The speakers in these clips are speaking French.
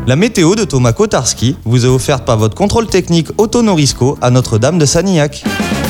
La météo de Thomas Kotarski vous est offerte par votre contrôle technique Auto Norisco à Notre-Dame de Sanilhac.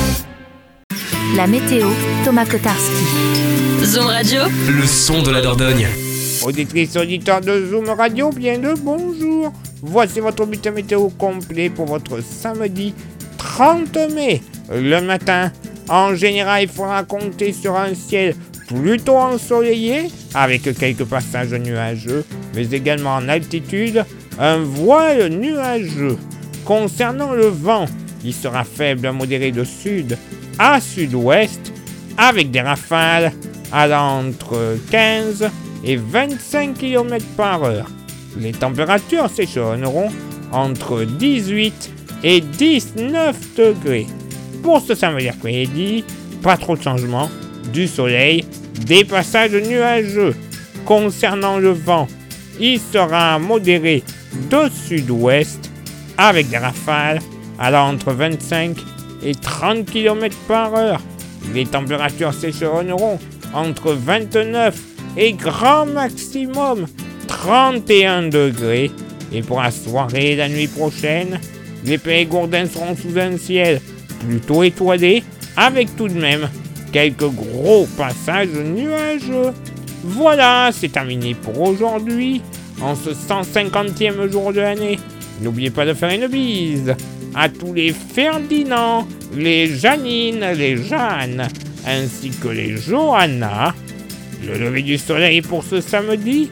La météo, Thomas Kotarski. Zoom Radio, le son de la Dordogne. Auditrices, auditeurs de Zoom Radio, bien le bonjour. Voici votre bulletin météo complet pour votre samedi 30 mai. Le matin, en général, il faudra compter sur un ciel plutôt ensoleillé, avec quelques passages nuageux, mais également en altitude, un voile nuageux. Concernant le vent, il sera faible à modéré de sud à sud-ouest, avec des rafales allant entre 15 et 25 km par heure. Les températures s'échelonneront entre 18 et 19 degrés. Pour ce samedi après-midi, pas trop de changements, du soleil, des passages nuageux. Concernant le vent, il sera modéré de sud-ouest avec des rafales allant entre 25 et 30 km par heure. Les températures s'échelonneront entre 29 et grand maximum 31 degrés. Et pour la soirée et la nuit prochaine, les Périgourdins seront sous un ciel plutôt étoilé, avec tout de même quelques gros passages nuageux. Voilà, c'est terminé pour aujourd'hui, en ce 150e jour de l'année. N'oubliez pas de faire une bise à tous les Ferdinand, les Janine, les Jeanne, ainsi que les Johanna. Le lever du soleil pour ce samedi,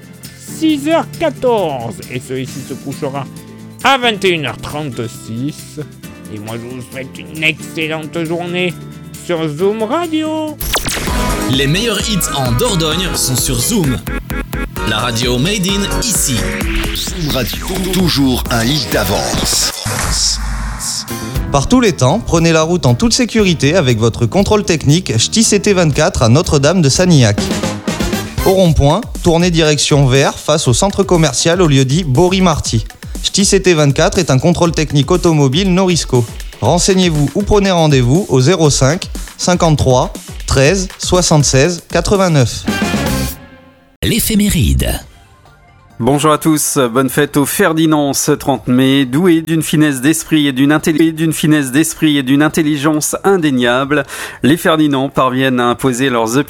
6h14, et celui-ci se couchera à 21h36. Et moi, je vous souhaite une excellente journée sur Zoom Radio. Les meilleurs hits en Dordogne sont sur Zoom. La radio made in ici. Zoom Radio, toujours un hit d'avance. Par tous les temps, prenez la route en toute sécurité avec votre contrôle technique Ch'ti CT24 à Notre-Dame de Sanilhac. Au rond-point, tournez direction vers face au centre commercial au lieu-dit Bory-Marty. Ch'ti CT24 est un contrôle technique automobile Norisco. Renseignez-vous ou prenez rendez-vous au 05 53 13 76 89. L'éphéméride. Bonjour à tous, bonne fête au Ferdinand ce 30 mai, doué d'une finesse d'esprit et d'une intelligence indéniable. Les Ferdinand parviennent à imposer leurs